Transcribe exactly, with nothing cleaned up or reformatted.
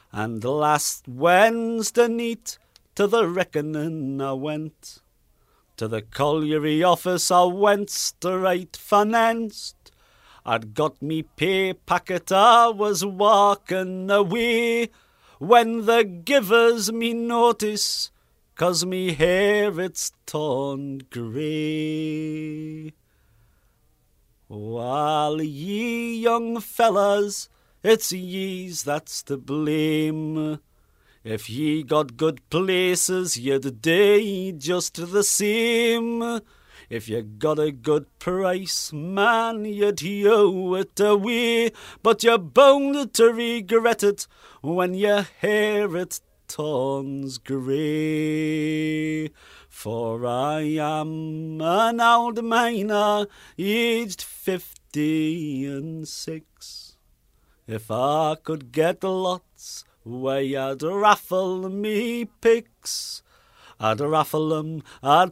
And last Wednesday neat to the reckoning I went. To the colliery office I went straight financed. I'd got me pay packet, I was walking away, when the givers me notice, 'cause me hair it's turned grey. While ye young fellas, it's ye's that's to blame. If ye got good places, you'd do just the same. If you got a good price, man, you'd throw it away. But you're bound to regret it when your hair it turns grey. For I am an old miner, aged fifty and six. If I could get lots, why I'd raffle me picks. I'd raffle 'em, I'd